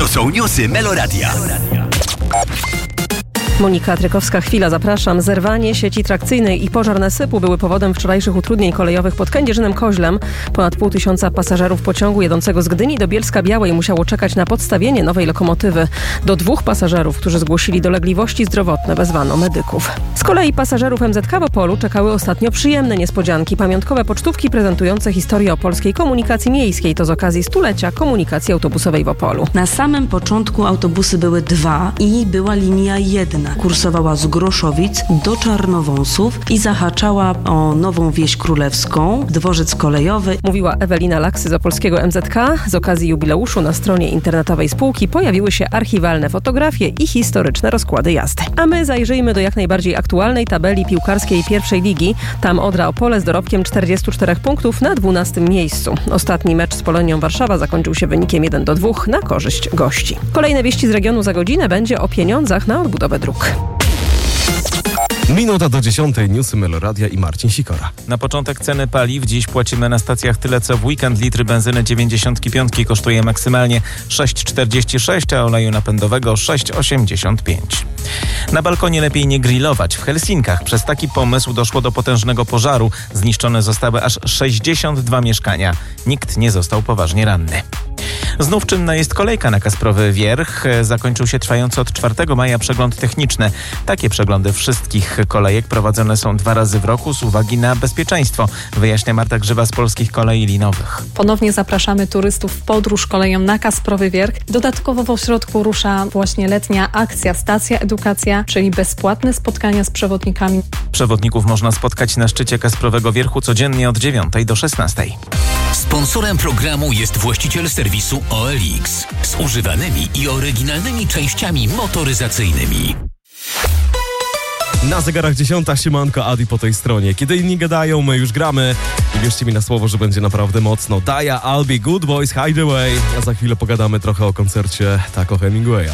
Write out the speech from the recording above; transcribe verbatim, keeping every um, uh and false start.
są newsy Meloradia. Monika Trykowska-Chwila, zapraszam. Zerwanie sieci trakcyjnej i pożar nasypu były powodem wczorajszych utrudnień kolejowych pod Kędzierzynem-Koźlem. Ponad pół tysiąca pasażerów pociągu jadącego z Gdyni do Bielska-Białej musiało czekać na podstawienie nowej lokomotywy. Do dwóch pasażerów, którzy zgłosili dolegliwości zdrowotne, wezwano medyków. Z kolei pasażerów M Z K w Opolu czekały ostatnio przyjemne niespodzianki. Pamiątkowe pocztówki prezentujące historię opolskiej komunikacji miejskiej. To z okazji stulecia komunikacji autobusowej w Opolu. Na samym początku autobusy były dwa i była linia jedna. Kursowała z Groszowic do Czarnowąsów i zahaczała o Nową Wieś Królewską, dworzec kolejowy. Mówiła Ewelina Laksy z opolskiego M Z K. Z okazji jubileuszu na stronie internetowej spółki pojawiły się archiwalne fotografie i historyczne rozkłady jazdy. A my zajrzyjmy do jak najbardziej aktualnej tabeli piłkarskiej pierwszej ligi. Tam Odra Opole z dorobkiem czterdziestu czterech punktów na dwunastym miejscu. Ostatni mecz z Polonią Warszawa zakończył się wynikiem jeden do dwóch na korzyść gości. Kolejne wieści z regionu za godzinę będzie o pieniądzach na odbudowę dróg. Minuta do dziesiątej, newsy Meloradia i Marcin Sikora. Na początek ceny paliw. Dziś płacimy na stacjach tyle co w weekend. Litr benzyny dziewięćdziesiąt pięć kosztuje maksymalnie sześć czterdzieści sześć, a oleju napędowego sześć osiemdziesiąt pięć. Na balkonie lepiej nie grillować. W Helsinkach przez taki pomysł doszło do potężnego pożaru. Zniszczone zostały aż sześćdziesiąt dwa mieszkania. Nikt nie został poważnie ranny. Znów czynna jest kolejka na Kasprowy Wierch. Zakończył się trwający od czwartego maja przegląd techniczny. Takie przeglądy wszystkich kolejek prowadzone są dwa razy w roku z uwagi na bezpieczeństwo, wyjaśnia Marta Grzywa z Polskich Kolei Linowych. Ponownie zapraszamy turystów w podróż koleją na Kasprowy Wierch. Dodatkowo w ośrodku rusza właśnie letnia akcja Stacja Edukacja, czyli bezpłatne spotkania z przewodnikami. Przewodników można spotkać na szczycie Kasprowego Wierchu codziennie od dziewiątej do szesnastej. Sponsorem programu jest właściciel serwisu O L X z używanymi i oryginalnymi częściami motoryzacyjnymi. Na zegarach dziesiąta, siemanko, Adi po tej stronie. Kiedy inni gadają, my już gramy. I wierzcie mi na słowo, że będzie naprawdę mocno. Daja, Albi, Good Boys, Hideaway. A za chwilę pogadamy trochę o koncercie Taco Hemingwaya.